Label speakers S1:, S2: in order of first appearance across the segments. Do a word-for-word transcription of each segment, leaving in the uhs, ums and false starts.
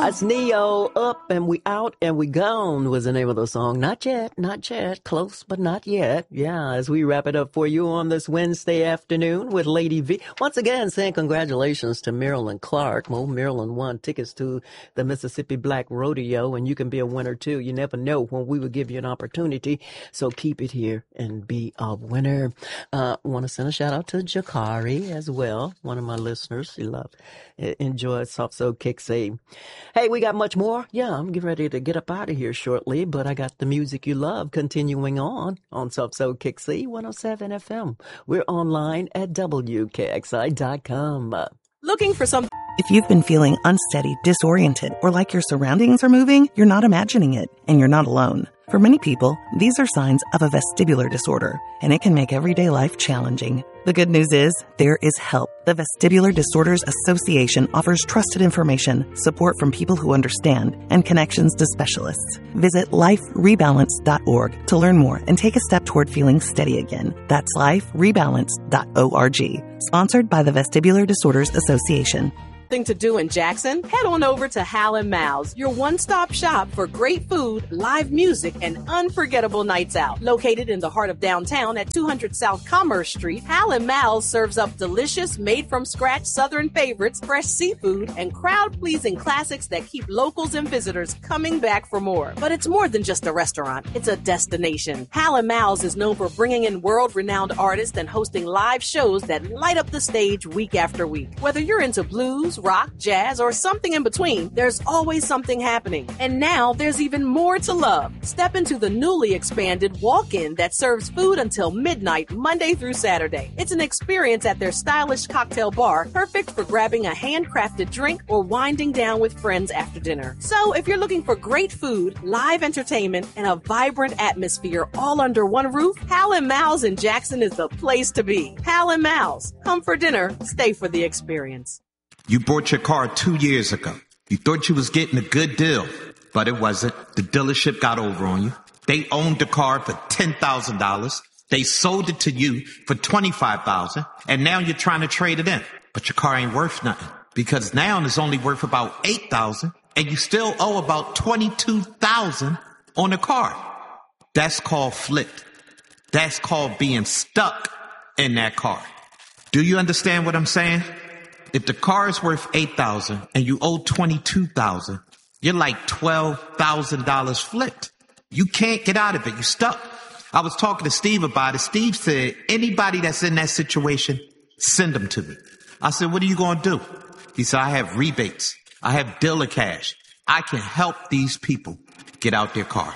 S1: It's Neo, Up and We Out and We Gone was the name of the song. Not yet, not yet. Close, but not yet. Yeah, as we wrap it up for you on this Wednesday afternoon with Lady V. Once again, saying congratulations to Marilyn Clark. Well, Marilyn won tickets to the Mississippi Black Rodeo, and you can be a winner too. You never know when we will give you an opportunity, so keep it here and be a winner. Uh, want to send a shout out to Jakari as well, one of my listeners. She loved, enjoyed Soft Soul Kixie. Hey, we got much more. Yeah, I'm getting ready to get up out of here shortly, but I got the music you love continuing on on Soft Soul Kixie one oh seven F M. We're online at W K X I dot com.
S2: Looking for some...
S3: If you've been feeling unsteady, disoriented, or like your surroundings are moving, you're not imagining it, and you're not alone. For many people, these are signs of a vestibular disorder, and it can make everyday life challenging. The good news is, there is help. The Vestibular Disorders Association offers trusted information, support from people who understand, and connections to specialists. Visit life rebalance dot org to learn more and take a step toward feeling steady again. That's life rebalance dot org. Sponsored by the Vestibular Disorders Association.
S2: Thing to do in Jackson? Head on over to Hal and Mal's, your one-stop shop for great food, live music, and unforgettable nights out. Located in the heart of downtown at two hundred South Commerce Street, Hal and Mal's serves up delicious, made-from-scratch Southern favorites, fresh seafood, and crowd-pleasing classics that keep locals and visitors coming back for more. But it's more than just a restaurant. It's a destination. Hal and Mal's is known for bringing in world-renowned artists and hosting live shows that light up the stage week after week. Whether you're into blues, rock, jazz, or something in between, there's always something happening. And now there's even more to love. Step into the newly expanded walk-in that serves food until midnight, Monday through Saturday. It's an experience at their stylish cocktail bar, perfect for grabbing a handcrafted drink or winding down with friends after dinner. So if you're looking for great food, live entertainment, and a vibrant atmosphere all under one roof, Hal and Mal's in Jackson is the place to be. Hal and Mal's. Come for dinner, stay for the experience.
S4: You bought your car two years ago. You thought you was getting a good deal, but it wasn't. The dealership got over on you. They owned the car for ten thousand dollars. They sold it to you for twenty-five thousand dollars, and now you're trying to trade it in. But your car ain't worth nothing, because now it's only worth about eight thousand dollars, and you still owe about twenty-two thousand dollars on the car. That's called flipped. That's called being stuck in that car. Do you understand what I'm saying? If the car is worth eight thousand dollars and you owe twenty-two thousand dollars, you're like twelve thousand dollars flipped. You can't get out of it. You're stuck. I was talking to Steve about it. Steve said, anybody that's in that situation, send them to me. I said, what are you going to do? He said, I have rebates. I have dealer cash. I can help these people get out their car.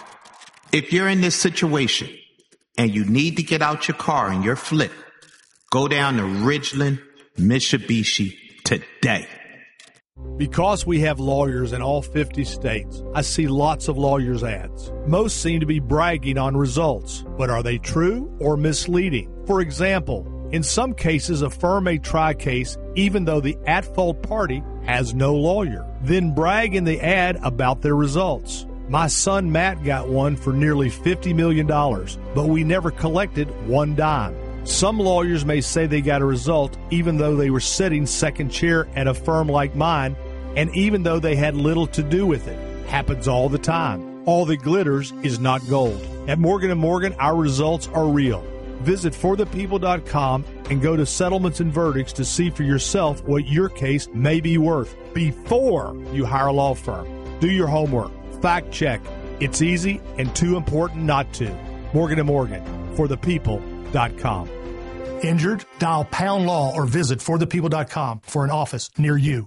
S4: If you're in this situation and you need to get out your car and you're flipped, go down to Ridgeland Mitsubishi today.
S5: Because we have lawyers in all fifty states, I see lots of lawyers' ads. Most seem to be bragging on results, but are they true or misleading? For example, in some cases, a firm may try a case even though the at-fault party has no lawyer, then brag in the ad about their results. My son Matt got one for nearly fifty million dollars, but we never collected one dime. Some lawyers may say they got a result even though they were sitting second chair at a firm like mine, and even though they had little to do with it. Happens all the time. All that glitters is not gold. At Morgan and Morgan, our results are real. Visit for the people dot com and go to settlements and verdicts to see for yourself what your case may be worth before you hire a law firm. Do your homework. Fact check. It's easy and too important not to. Morgan and Morgan, for the people dot com.
S6: Injured? Dial pound law or visit for the people dot com for an office near you.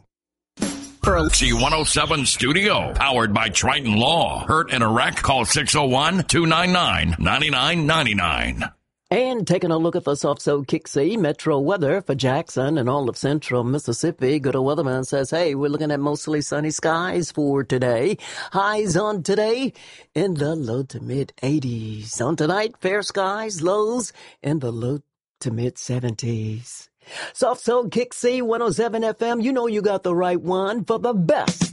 S7: G one oh seven Studio, powered by Triton Law. Hurt in a wreck? Call six oh one, two nine nine, nine nine nine nine.
S1: And taking a look at the Soft Soul Kixie metro weather for Jackson and all of central Mississippi. Good old weatherman says, hey, we're looking at mostly sunny skies for today. Highs on today in the low to mid eighties. On tonight, fair skies, lows in the low to mid seventies. Soft Soul Kixie one oh seven F M. You know you got the right one for the best